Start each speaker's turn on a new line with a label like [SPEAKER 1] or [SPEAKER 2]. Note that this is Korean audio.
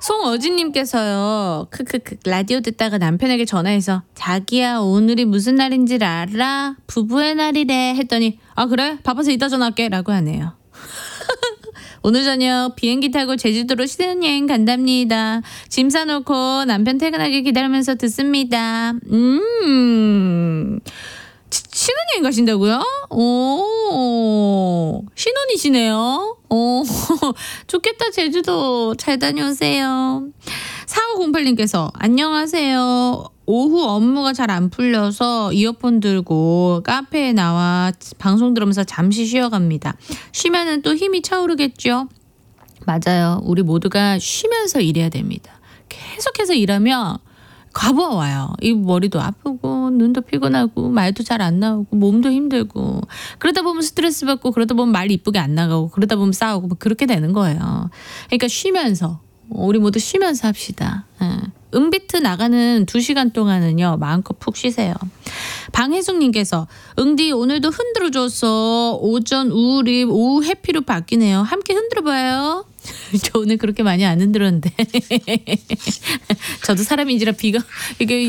[SPEAKER 1] 송어진님께서요. 크크크 라디오 듣다가 남편에게 전화해서 자기야 오늘이 무슨 날인지 알아? 부부의 날이래 했더니 아 그래? 바빠서 이따 전화할게 라고 하네요. 오늘 저녁 비행기 타고 제주도로 신혼여행 간답니다. 짐 싸놓고 남편 퇴근하길 기다리면서 듣습니다. 신혼여행 가신다고요? 오, 신혼이시네요. 오, 좋겠다. 제주도 잘 다녀오세요. 4508님께서 안녕하세요. 오후 업무가 잘 안 풀려서 이어폰 들고 카페에 나와 방송 들으면서 잠시 쉬어갑니다. 쉬면은 또 힘이 차오르겠죠? 맞아요. 우리 모두가 쉬면서 일해야 됩니다. 계속해서 일하면 과부하 와요. 이 머리도 아프고 눈도 피곤하고 말도 잘 안 나오고 몸도 힘들고 그러다 보면 스트레스 받고 그러다 보면 말 이쁘게 안 나가고 그러다 보면 싸우고 뭐 그렇게 되는 거예요. 그러니까 쉬면서 우리 모두 쉬면서 합시다. 음비트 나가는 2시간 동안은요 마음껏 푹 쉬세요. 방혜숙님께서 응디 오늘도 흔들어줘서 오전 우울이 오후 해피로 바뀌네요. 함께 흔들어봐요. 저 오늘 그렇게 많이 안 흔들었는데 저도 사람인지라 비가 이게